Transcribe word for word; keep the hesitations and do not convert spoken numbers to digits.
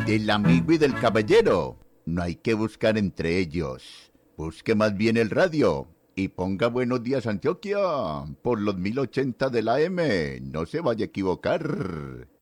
Del amigo y del caballero. No hay que buscar entre ellos. Busque más bien el radio. Y ponga Buenos Días Antioquia por los mil ochenta de la A M. No se vaya a equivocar.